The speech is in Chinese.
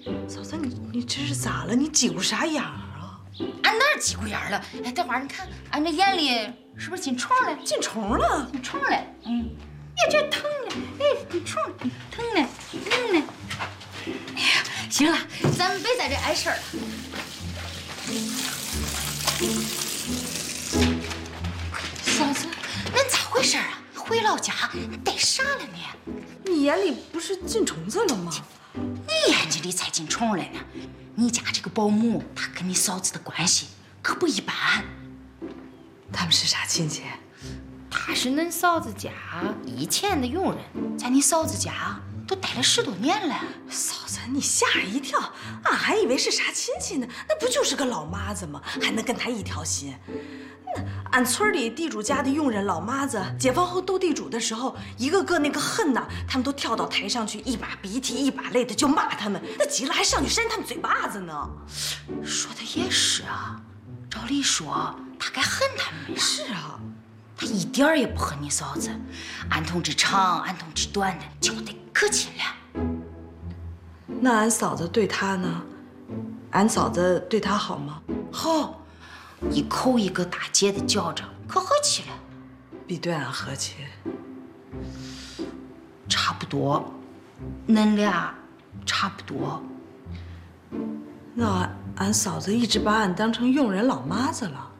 嫂子，你这是咋了？你挤过啥眼儿啊？ 俺哪儿挤过眼儿了？哎，等会儿你看，俺这眼里是不是进虫了？ 进虫了？ 进虫了。哎，这疼了，哎，进虫了，疼了，疼了。哎呀，行了，咱们别在这碍事儿了。嫂子，恁咋回事啊？回老家带啥了你？ 你眼里不是进虫子了吗？ 你眼睛里才进虫了呢。你家这个保姆，她跟你嫂子的关系可不一般。 他们是啥亲戚？ 她是恁嫂子家以前的佣人，在你嫂子家都待了10多年了。 嫂子，你吓一跳，俺还以为是啥亲戚呢，那不就是个老妈子吗？还能跟他一条心？那俺村里地主家的佣人老妈子，解放后斗地主的时候，一个个那个恨呐，他们都跳到台上去，一把鼻涕一把泪的就骂他们，那急了还上去扇他们嘴巴子呢。 说的也是啊，照理说他该恨他们呀。 是啊， 他一点儿也不恨你嫂子，俺同志长，俺同志短的，就得可亲了。 那俺嫂子对他呢？俺嫂子对他好吗？ 好，一口一个大姐的叫着，可和气了。 比对俺和气。 差不多，恁俩差不多。 那俺嫂子一直把俺当成佣人老妈子了。